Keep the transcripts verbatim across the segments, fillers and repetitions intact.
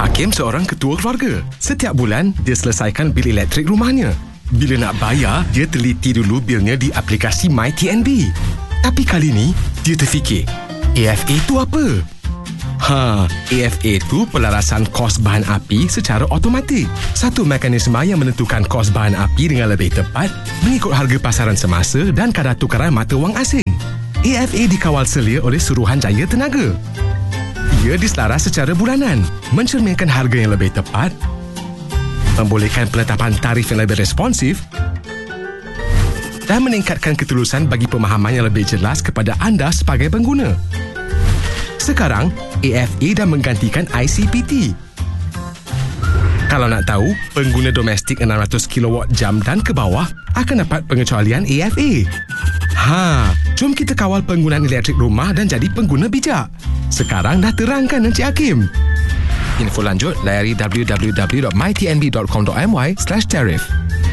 Hakim seorang ketua keluarga. Setiap bulan, dia selesaikan bil elektrik rumahnya. Bila nak bayar, dia teliti dulu bilnya di aplikasi MyTNB. Tapi kali ni, dia terfikir, A F A tu apa? Ha, A F A tu pelarasan kos bahan api secara automatik. Satu mekanisme yang menentukan kos bahan api dengan lebih tepat mengikut harga pasaran semasa dan kadar tukaran mata wang asing. A F A dikawal selia oleh Suruhanjaya Tenaga. Ia diselaras secara bulanan, mencerminkan harga yang lebih tepat, membolehkan penetapan tarif yang lebih responsif dan meningkatkan ketulusan bagi pemahaman yang lebih jelas kepada anda sebagai pengguna. Sekarang, A F A dah menggantikan I C P T. Kalau nak tahu, pengguna domestik enam ratus kilowatt jam dan ke bawah akan dapat pengecualian A F A. Ha, jom kita kawal penggunaan elektrik rumah dan jadi pengguna bijak. Sekarang dah terang kan Encik Hakim? Info lanjut, layari w w w dot my t n b dot com dot m y slash tariff.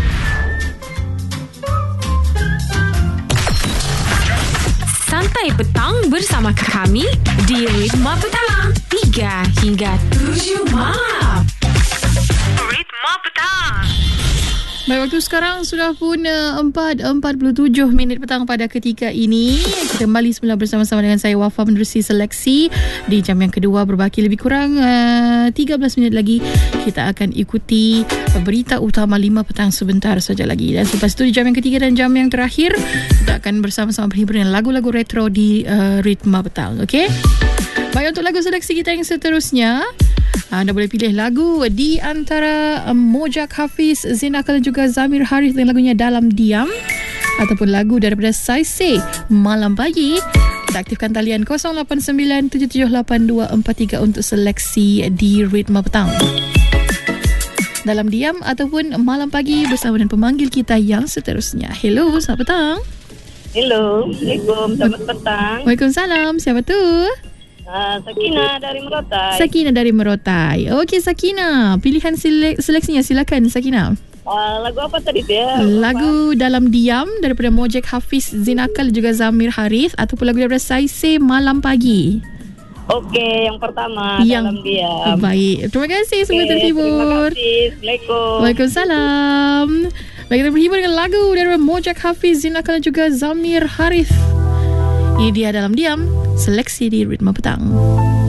Santai petang bersama kami di Ritma Petang. tiga hingga tujuh malam. Ritma Petang. Baik, waktu sekarang sudah pun uh, empat empat puluh tujuh minit petang pada ketika ini. Kita kembali semula bersama-sama dengan saya Wafa menerusi seleksi di jam yang kedua. Berbaki lebih kurang uh, tiga belas minit lagi kita akan ikuti berita utama lima petang sebentar saja lagi. Dan selepas itu di jam yang ketiga dan jam yang terakhir kita akan bersama-sama berhibur dengan lagu-lagu retro di uh, Ritma Petang. Okey? Baik, untuk lagu seleksi kita yang seterusnya, anda boleh pilih lagu di antara um, Mojak Hafiz, Zinakal dan juga Zamir Harith dengan lagunya Dalam Diam, ataupun lagu daripada Saise Malam Pagi. Kita aktifkan talian kosong lapan sembilan tujuh tujuh lapan dua empat tiga untuk seleksi di Ritma Petang. Dalam Diam ataupun Malam Pagi bersama dengan pemanggil kita yang seterusnya. Hello, selamat petang. Hello, Assalamualaikum, selamat petang. Waalaikumsalam, siapa tu? Uh, Sakina dari Merotai. Sakina dari Merotai. Okey Sakina, pilihan selek- seleksinya silakan Sakina. Uh, lagu apa tadi dia? Lagu apa? Dalam Diam daripada Mojak Hafiz, Zinakal juga Zamir Harith, ataupun lagu daripada Saise Malam Pagi. Okey, yang pertama yang Dalam Diam. Baik, terima kasih, semua okay, terhibur. Terima kasih. Assalamualaikum. Waalaikumsalam. Baik, kita berhibur dengan lagu daripada Mojak Hafiz, Zinakal juga Zamir Harith. Ini dia Dalam Diam, seleksi di Ritma Petang.